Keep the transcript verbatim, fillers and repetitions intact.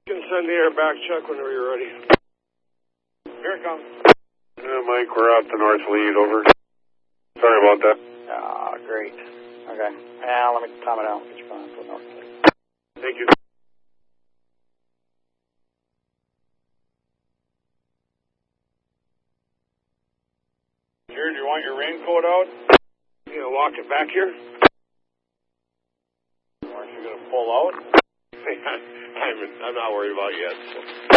You can send the air back, Chuck, whenever you're ready. Here it comes. Yeah, Mike, we're out to North Lead, over. Sorry about that. Ah, great. Okay. Now, let me time it out. Get your phone for North Lead. Thank you. Jared, do you want your raincoat out? You gonna walk it back here? Aren't you going to pull out? I'm, I'm not worried about it yet. So.